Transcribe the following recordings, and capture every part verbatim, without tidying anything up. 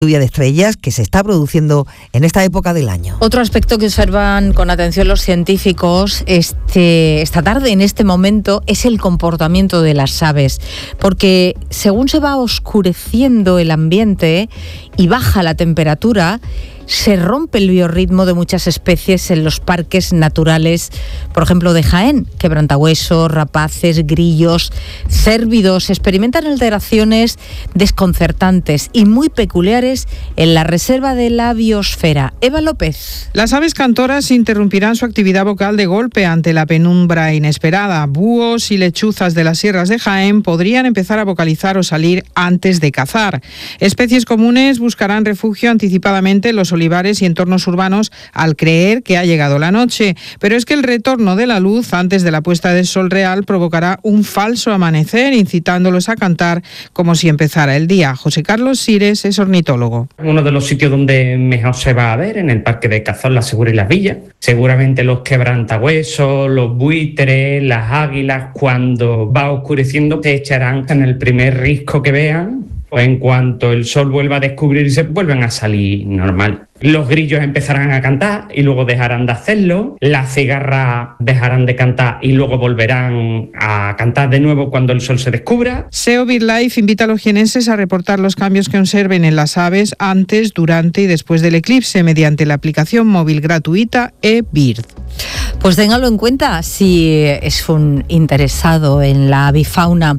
lluvia de estrellas que se está produciendo en esta época del año. Otro aspecto que observan con atención los científicos este, esta tarde, en este momento, es el comportamiento de las aves, porque según se va oscureciendo el ambiente y baja la temperatura, se rompe el biorritmo de muchas especies en los parques naturales, por ejemplo de Jaén. Quebrantahuesos, rapaces, grillos, cérvidos experimentan alteraciones desconcertantes y muy peculiares en la reserva de la biosfera. Eva López. Las aves cantoras interrumpirán su actividad vocal de golpe ante la penumbra inesperada. Búhos y lechuzas de las sierras de Jaén podrían empezar a vocalizar o salir antes de cazar. Especies comunes buscarán refugio anticipadamente en los olivares y entornos urbanos al creer que ha llegado la noche. Pero es que el retorno de la luz antes de la puesta del sol real provocará un falso amanecer, incitándolos a cantar como si empezara el día. José Carlos Sires es ornitólogo. Uno de los sitios donde mejor se va a ver, en el Parque de Cazón, La Segura y Las Villas. Seguramente los quebrantahuesos, los buitres, las águilas, cuando va oscureciendo, se echarán en el primer risco que vean. O en cuanto el sol vuelva a descubrirse, vuelven a salir normal. Los grillos empezarán a cantar y luego dejarán de hacerlo. Las cigarras dejarán de cantar y luego volverán a cantar de nuevo cuando el sol se descubra. S E O BirdLife invita a los jienenses a reportar los cambios que observen en las aves antes, durante y después del eclipse mediante la aplicación móvil gratuita eBird. Pues téngalo en cuenta si es un interesado en la avifauna.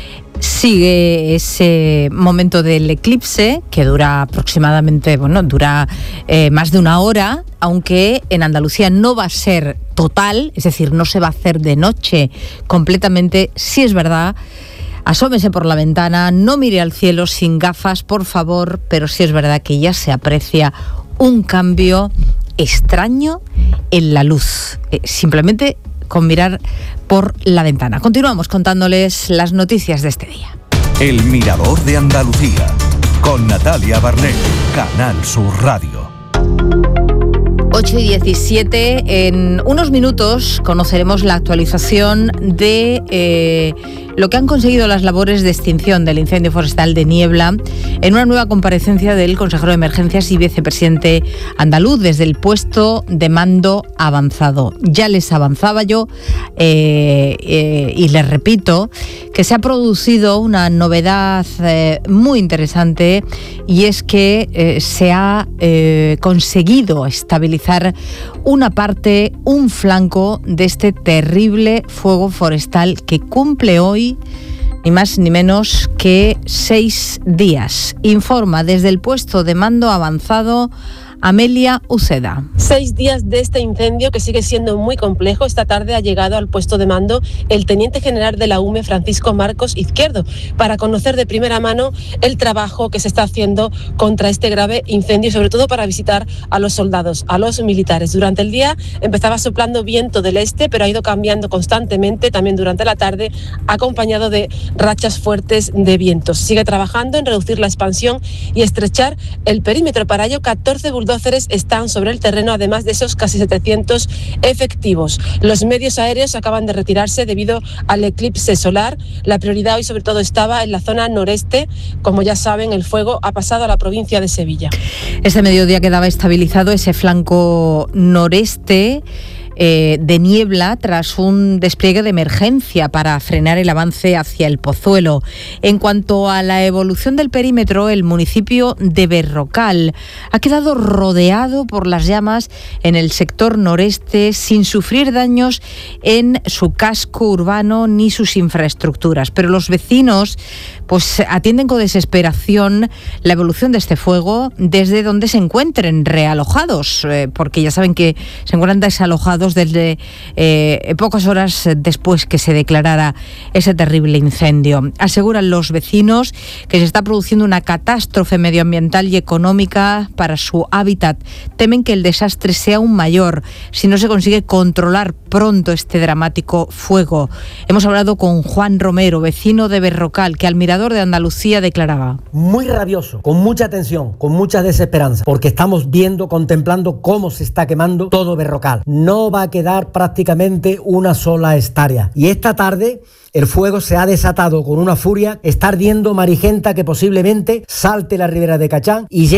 Sigue ese momento del eclipse que dura aproximadamente, bueno, dura eh, más de una hora, aunque en Andalucía no va a ser total, es decir, no se va a hacer de noche completamente. Sí es verdad, asómese por la ventana, no mire al cielo sin gafas, por favor, pero sí es verdad que ya se aprecia un cambio extraño en la luz. Eh, simplemente con mirar por la ventana. Continuamos contándoles las noticias de este día. El Mirador de Andalucía, con Natalia Barnett, Canal Sur Radio. ocho y diecisiete, en unos minutos conoceremos la actualización de eh, lo que han conseguido las labores de extinción del incendio forestal de Niebla en una nueva comparecencia del consejero de Emergencias y vicepresidente andaluz desde el puesto de mando avanzado. Ya les avanzaba yo eh, eh, y les repito que se ha producido una novedad eh, muy interesante, y es que eh, se ha eh, conseguido estabilizar una parte, un flanco de este terrible fuego forestal que cumple hoy ni más ni menos que seis días. Informa desde el puesto de mando avanzado Amelia Uceda. Seis días de este incendio que sigue siendo muy complejo. Esta tarde ha llegado al puesto de mando el teniente general de la U M E, Francisco Marcos Izquierdo, para conocer de primera mano el trabajo que se está haciendo contra este grave incendio y sobre todo para visitar a los soldados, a los militares. Durante el día empezaba soplando viento del este, pero ha ido cambiando constantemente también durante la tarde, acompañado de rachas fuertes de vientos. Sigue trabajando en reducir la expansión y estrechar el perímetro. Para ello, catorce bulldozers están sobre el terreno, además de esos casi setecientos efectivos. Los medios aéreos acaban de retirarse debido al eclipse solar. La prioridad hoy sobre todo estaba en la zona noreste. Como ya saben, el fuego ha pasado a la provincia de Sevilla. Este mediodía quedaba estabilizado ese flanco noreste Eh, de Niebla tras un despliegue de emergencia para frenar el avance hacia el Pozuelo. En cuanto a la evolución del perímetro, el municipio de Berrocal ha quedado rodeado por las llamas en el sector noreste sin sufrir daños en su casco urbano ni sus infraestructuras. Pero los vecinos pues atienden con desesperación la evolución de este fuego desde donde se encuentren realojados, eh, porque ya saben que se encuentran desalojados desde eh, pocas horas después que se declarara ese terrible incendio. Aseguran los vecinos que se está produciendo una catástrofe medioambiental y económica para su hábitat. Temen que el desastre sea aún mayor si no se consigue controlar pronto este dramático fuego. Hemos hablado con Juan Romero, vecino de Berrocal, que al mirador procurador de Andalucía declaraba: muy rabioso, con mucha tensión, con mucha desesperanza, porque estamos viendo, contemplando cómo se está quemando todo Berrocal. No va a quedar prácticamente una sola hectárea. Y esta tarde el fuego se ha desatado con una furia, está ardiendo Marigenta, que posiblemente salte la ribera de Cachán y llegue